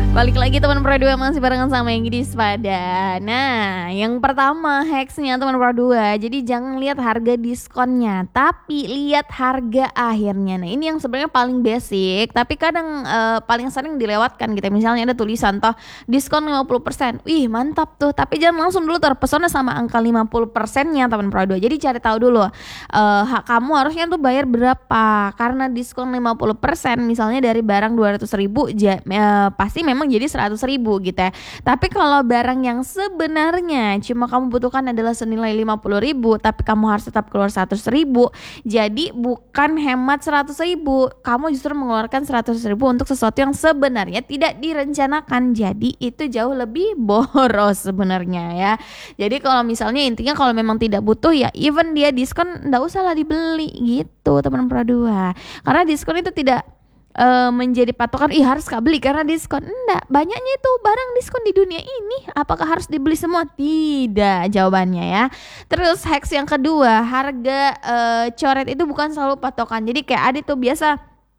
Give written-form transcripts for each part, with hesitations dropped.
Balik lagi teman Pro 2 masih barengan sama yang di Spada. Nah, yang pertama hacksnya teman Pro 2. Jadi jangan lihat harga diskonnya, tapi lihat harga akhirnya. Nah, ini yang sebenarnya paling basic, tapi kadang paling sering dilewatkan gitu. Misalnya ada tulisan toh diskon 50%. Wih, mantap tuh. Tapi jangan langsung dulu terpesona sama angka 50%-nya teman Pro 2. Jadi cari tahu dulu kamu harusnya tuh bayar berapa. Karena diskon 50% misalnya dari barang 200.000 pasti memang jadi 100.000 gitu ya. Tapi kalau barang yang sebenarnya cuma kamu butuhkan adalah senilai 50.000, tapi kamu harus tetap keluar 100.000, jadi bukan hemat 100.000, kamu justru mengeluarkan 100.000 untuk sesuatu yang sebenarnya tidak direncanakan. Jadi itu jauh lebih boros sebenarnya ya. Jadi kalau misalnya intinya kalau memang tidak butuh ya even dia diskon nggak usah lah dibeli gitu teman Pro 2. Karena diskon itu tidak menjadi patokan harus Kak beli karena diskon. Enggak, banyaknya itu barang diskon di dunia ini. Apakah harus dibeli semua? Tidak jawabannya ya. Terus hacks yang kedua, harga coret itu bukan selalu patokan. Jadi kayak ada tuh biasa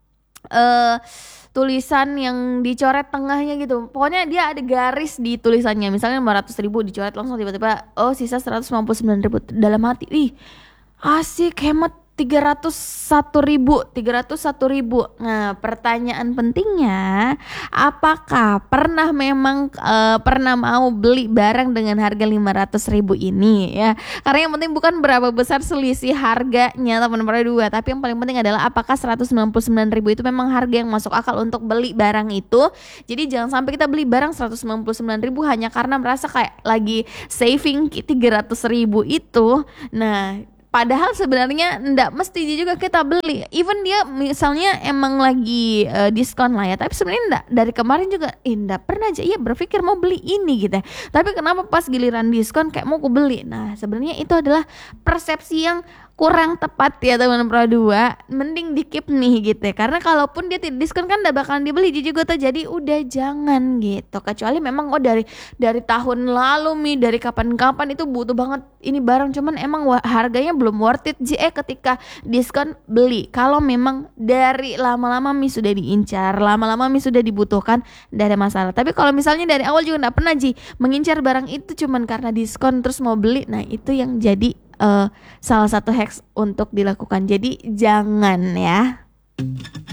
tulisan yang dicoret tengahnya gitu. Pokoknya dia ada garis di tulisannya. Misalnya 500.000 dicoret langsung tiba-tiba sisa 199.000. Dalam hati, asik hemat 301.000. Nah, pertanyaan pentingnya, apakah pernah memang pernah mau beli barang dengan harga 500.000 ini ya? Karena yang penting bukan berapa besar selisih harganya teman-teman dua, tapi yang paling penting adalah apakah 199.000 itu memang harga yang masuk akal untuk beli barang itu. Jadi jangan sampai kita beli barang 199.000 hanya karena merasa kayak lagi saving 300.000 itu. Nah, padahal sebenarnya enggak mesti juga kita beli. Even dia misalnya emang lagi diskon lah ya, tapi sebenarnya enggak, dari kemarin juga enggak pernah aja berpikir mau beli ini gitu. Tapi kenapa pas giliran diskon kayak mau aku beli. Nah, sebenarnya itu adalah persepsi yang kurang tepat ya teman Pro 2. Mending di-keep nih gitu ya. Karena kalaupun dia tidak diskon kan enggak bakalan dibeli juga tuh. Jadi udah jangan gitu. Kecuali memang dari tahun lalu dari kapan-kapan itu butuh banget ini barang, cuman emang harganya belum worth it ketika diskon beli. Kalau memang dari lama-lama sudah diincar, lama-lama sudah dibutuhkan, tidak ada masalah. Tapi kalau misalnya dari awal juga enggak pernah mengincar barang itu cuman karena diskon terus mau beli, nah itu yang jadi salah satu hacks untuk dilakukan. Jadi jangan ya.